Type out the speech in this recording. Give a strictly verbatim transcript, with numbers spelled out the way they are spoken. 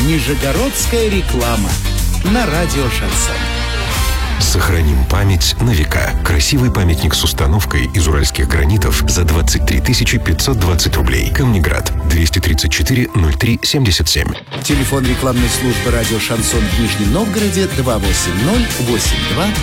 Нижегородская реклама на радио «Шансон». Сохраним память на века. Красивый памятник с установкой из уральских гранитов за двадцать три тысячи пятьсот двадцать рублей. Камнеград, двести тридцать четыре ноль три семьдесят семь. Телефон рекламной службы радио «Шансон» в Нижнем Новгороде два восемь ноль восемь два